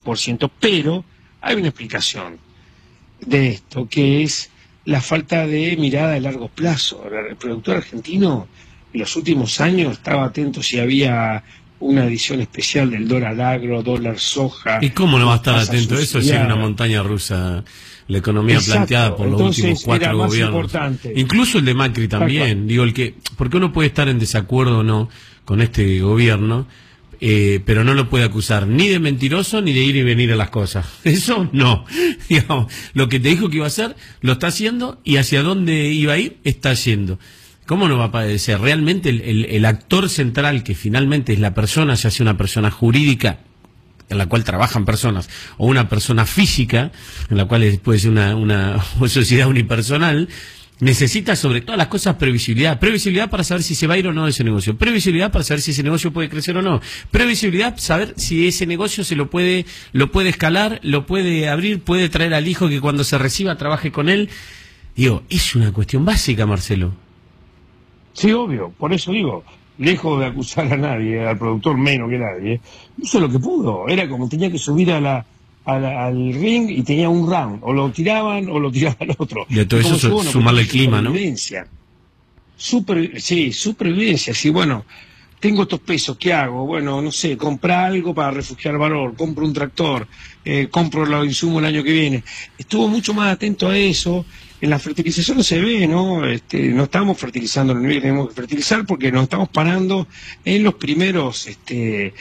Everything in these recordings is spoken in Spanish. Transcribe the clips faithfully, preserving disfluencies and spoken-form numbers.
por ciento, pero hay una explicación de esto, que es la falta de mirada a largo plazo. El productor argentino en los últimos años estaba atento si había una edición especial del dólar agro, dólar soja. ¿Y cómo no va a estar atento? Eso sí es una montaña rusa, la economía Exacto. planteada por los Entonces, últimos cuatro gobiernos. Importante. Incluso el de Macri también. Digo, el que, porque uno puede estar en desacuerdo o no con este gobierno, eh, pero no lo puede acusar ni de mentiroso ni de ir y venir a las cosas. Eso no. Digamos, lo que te dijo que iba a hacer, lo está haciendo, y hacia dónde iba a ir, está yendo. ¿Cómo no va a padecer? Realmente el, el, el actor central, que finalmente es la persona, ya sea una persona jurídica en la cual trabajan personas, o una persona física, en la cual puede ser una, una, una sociedad unipersonal, necesita sobre todas las cosas previsibilidad. Previsibilidad para saber si se va a ir o no ese negocio. Previsibilidad para saber si ese negocio puede crecer o no. Previsibilidad para saber si ese negocio se lo puede, lo puede escalar, lo puede abrir, puede traer al hijo que cuando se reciba trabaje con él. Digo, es una cuestión básica, Marcelo. Sí, obvio, por eso digo, lejos de acusar a nadie, al productor menos que nadie, hizo lo que pudo. Era como tenía que subir a la, a la, al ring y tenía un round, o lo tiraban o lo tiraba al otro. Y a todo eso su, bueno, sumarle el clima, ¿no? Super, sí, supervivencia, sí, bueno, tengo estos pesos, ¿qué hago? Bueno, no sé, comprar algo para refugiar valor, compro un tractor, eh, compro los insumos el año que viene. Estuvo mucho más atento a eso. En la fertilización no se ve, ¿no? Este, no estamos fertilizando lo que tenemos que fertilizar porque nos estamos parando en los primeros, este,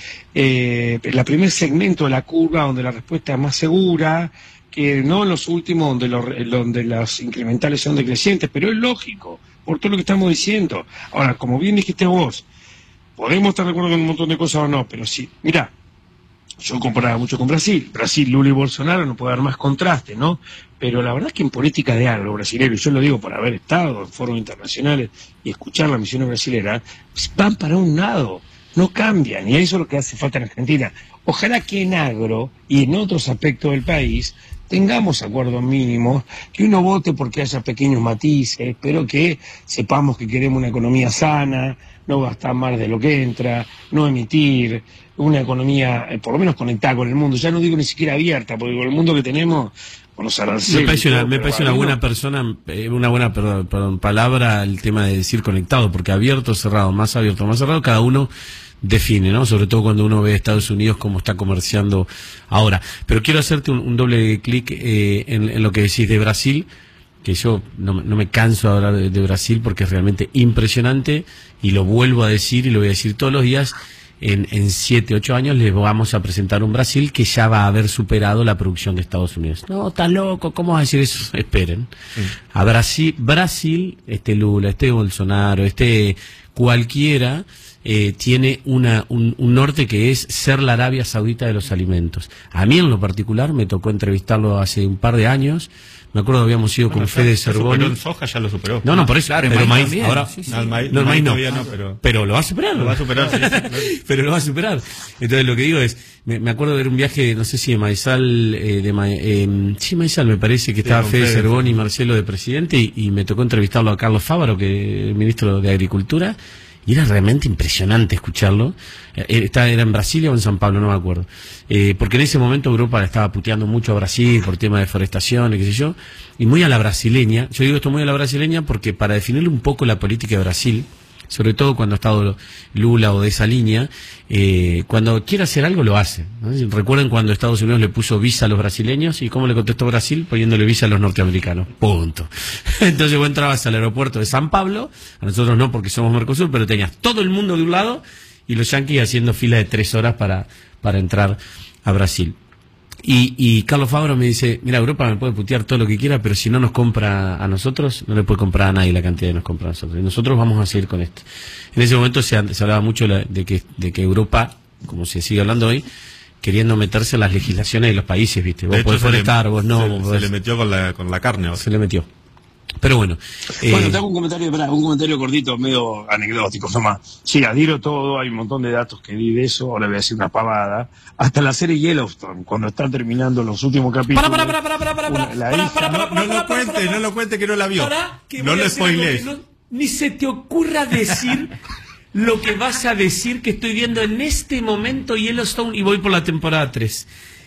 eh, la primer segmento de la curva donde la respuesta es más segura, que no en los últimos donde los, donde los incrementales son decrecientes, pero es lógico, por todo lo que estamos diciendo. Ahora, como bien dijiste vos, podemos estar de acuerdo con un montón de cosas o no, pero sí, mirá, yo comparaba mucho con Brasil. Brasil, Lula y Bolsonaro no puede dar más contraste, ¿no? Pero la verdad es que en política de agro brasilero, y yo lo digo por haber estado en foros internacionales y escuchar las misiones brasileras, pues van para un lado, no cambian, y eso es lo que hace falta en Argentina. Ojalá que en agro y en otros aspectos del país tengamos acuerdos mínimos, que uno vote porque haya pequeños matices, pero que sepamos que queremos una economía sana, no gastar más de lo que entra, no emitir, una economía eh, por lo menos conectada con el mundo, ya no digo ni siquiera abierta, porque con el mundo que tenemos, con los aranceles... Me parece una, me parece una buena persona, eh, una buena perdón, perdón, palabra el tema de decir conectado, porque abierto, cerrado, más abierto, más cerrado, cada uno define, ¿no? Sobre todo cuando uno ve a Estados Unidos cómo está comerciando ahora. Pero quiero hacerte un, un doble clic eh, en, en lo que decís de Brasil, que yo no, no me canso de hablar de, de Brasil porque es realmente impresionante, y lo vuelvo a decir y lo voy a decir todos los días. En, en siete, ocho años les vamos a presentar un Brasil que ya va a haber superado la producción de Estados Unidos. No, estás loco, ¿cómo vas a decir eso? Esperen. Sí. A Brasil, Brasil, este Lula, este Bolsonaro, este cualquiera, eh, tiene una, un, un norte que es ser la Arabia Saudita de los alimentos. A mí en lo particular me tocó entrevistarlo hace un par de años. Me acuerdo que habíamos ido bueno, con Fede Cervoni. El soja ya lo superó. No, no, por eso. Claro, pero maíz, maíz ahora, sí, sí. No, el maíz, no, el maíz no. no pero... pero lo va a superar. Lo va a superar, sí, sí. Pero lo va a superar. Entonces lo que digo es, me, me acuerdo de ver un viaje, no sé si de Maizal, eh, de Ma, eh, sí, Maizal me parece, que sí, estaba Fede Cervoni y Marcelo de presidente, y, y me tocó entrevistarlo a Carlos Fávaro, que es el ministro de Agricultura. Y era realmente impresionante escucharlo. Era en Brasilia o en San Pablo, no me acuerdo. Eh, porque en ese momento Europa le estaba puteando mucho a Brasil por tema de deforestación y qué sé yo. Y muy a la brasileña. Yo digo esto muy a la brasileña porque para definir un poco la política de Brasil, sobre todo cuando ha estado Lula o de esa línea, eh, cuando quiere hacer algo lo hace, ¿no? Recuerden cuando Estados Unidos le puso visa a los brasileños y cómo le contestó Brasil poniéndole visa a los norteamericanos, punto. Entonces vos entrabas al aeropuerto de San Pablo, a nosotros no porque somos Mercosur, pero tenías todo el mundo de un lado y los yanquis haciendo fila de tres horas para, para entrar a Brasil. Y, y Carlos Fávaro me dice, mira, Europa me puede putear todo lo que quiera, pero si no nos compra a nosotros, no le puede comprar a nadie la cantidad que nos compra a nosotros. Y nosotros vamos a seguir con esto. En ese momento se, se hablaba mucho de que, de que Europa, como se sigue hablando hoy, queriendo meterse en las legislaciones de los países, ¿viste? Vos podés forestar, vos no. Se, vos se podés... le metió con la, con la carne. ¿O? Se le metió. Pero bueno. Eh... Bueno, te hago un comentario, espera, un comentario cortito, medio anecdótico, nomás. Sí, adhiero todo, hay un montón de datos que di de eso, ahora voy a decir una pavada. Hasta la serie Yellowstone, cuando está terminando los últimos capítulos. Para, para, para, para, para, para, una, para, para, no, no lo cuente, no lo cuente que no la vio. Para, que no lo spoilees. No, ni se te ocurra decir lo que vas a decir, que estoy viendo en este momento Yellowstone y voy por la temporada tres.